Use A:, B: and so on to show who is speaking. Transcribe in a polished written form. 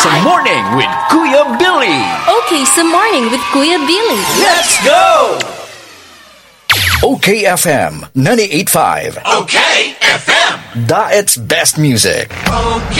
A: sa morning with Kuya Billy.
B: Okay, sa morning with Kuya Billy.
A: Let's go!
C: Okay FM 98.5.
A: Okay FM.
C: Daet's best music.
A: Okay.